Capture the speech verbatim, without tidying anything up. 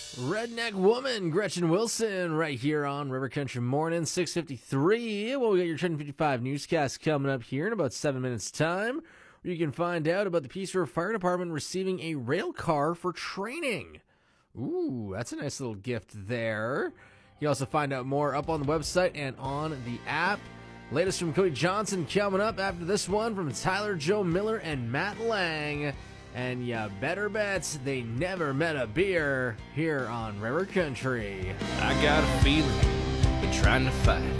Redneck Woman, Gretchen Wilson, right here on River Country Morning, six fifty-three. Well, we got your ten fifty-five newscast coming up here in about seven minutes' time, where you can find out about the Peace River Fire Department receiving a rail car for training. Ooh, that's a nice little gift there. You can also find out more up on the website and on the app. Latest from Cody Johnson coming up after this one from Tyler Joe Miller and Matt Lang. And you better bet they never met a beer here on River Country. I got a feeling, been trying to fight